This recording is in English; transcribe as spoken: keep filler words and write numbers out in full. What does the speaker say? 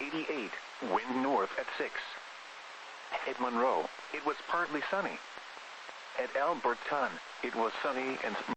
eighty-eight, wind north at six. At Monroe, it was partly sunny. At Alberton, it was sunny and